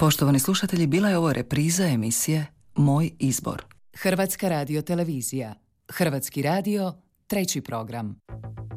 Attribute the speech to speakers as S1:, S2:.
S1: Poštovani slušatelji, bila je ovo repriza emisije Moj izbor.
S2: Hrvatska radiotelevizija. Hrvatski radio, 3. program.